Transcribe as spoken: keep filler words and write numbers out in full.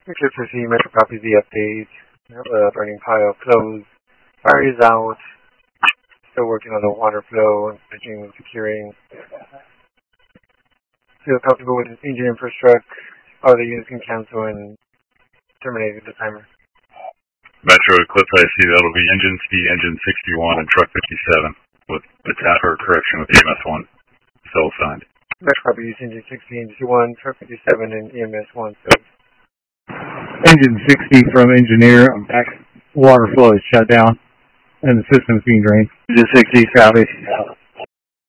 Eclipse C, Metro copy the update. Uh, burning pile closed. Fire is out. Still working on the water flow and switching and securing. Feel comfortable with engine infrastructure. All the units can cancel and terminate the timer. Metro Eclipse I C, that'll be engine C, engine sixty-one, and truck fifty-seven with attack or correction with E M S one. So signed. Metro copy use engine sixty, engine one, truck fifty-seven, and E M S one. So. Engine sixty from engineer. I'm back. Water flow is shut down, and the system's being drained. Engine sixty, copy.